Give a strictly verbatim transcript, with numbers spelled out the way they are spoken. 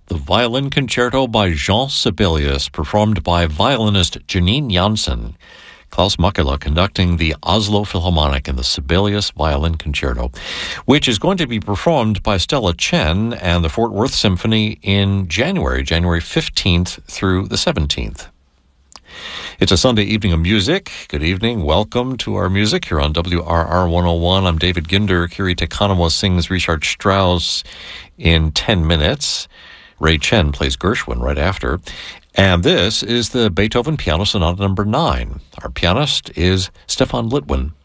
the Violin Concerto by Jean Sibelius, performed by violinist Janine Janssen. Klaus Makela conducting the Oslo Philharmonic in the Sibelius Violin Concerto, which is going to be performed by Stella Chen and the Fort Worth Symphony in January, January fifteenth through the seventeenth. It's a Sunday evening of music. Good evening. Welcome to our music here on W R R one oh one. I'm David Ginder. Kiri Te Kanawa sings Richard Strauss in ten minutes. Ray Chen plays Gershwin right after. And this is the Beethoven Piano Sonata number nine. Our pianist is Stefan Litwin.